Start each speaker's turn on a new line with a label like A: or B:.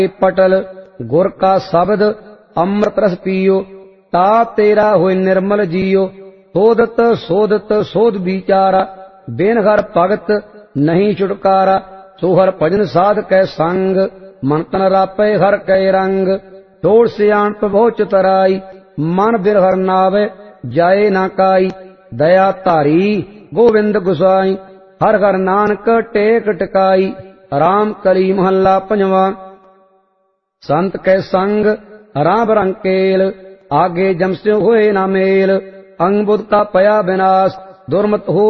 A: पटल गुर का शब्द अमृत रस पियो, ता तेरा होय निर्मल जियो। सोदत सोदत सोध विचारा, बिन हर भगत नहीं छुटकारा। सो हर भजन साध कै संग, मन तन रापै हर कै रंग। छोड़ सियाणप बहु चतुराई, मन बिर हर नावे जाए ना काई। दया धारी गोविंद गुसाई, हर हर नानक टेक टिकाई। राम कली महला पंजवा। संत कै संग राम रंकेल, आगे जमस्यो होए ना मेल। अंग बुध का पया विनाश, दुर्मत हो